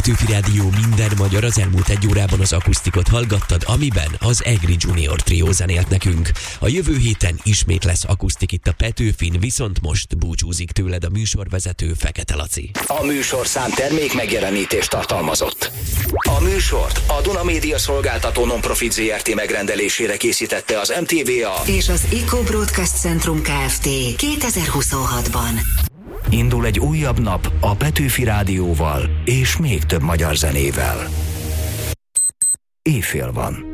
Petőfi Rádió minden magyar. Az elmúlt egy órában az akusztikot hallgattad, amiben az Egri Junior Trio zenélt nekünk. A jövő héten ismét lesz akusztik itt a Petőfin, viszont most búcsúzik tőled a műsorvezető Fekete Laci. A műsorszám termék megjelenítést tartalmazott. A műsort a Duna Média Szolgáltató Non-Profit Zrt. Megrendelésére készítette az MTVA és az Eco Broadcast Centrum Kft. 2026-ban. Indul egy újabb nap a Petőfi Rádióval és még több magyar zenével. Éjfél van.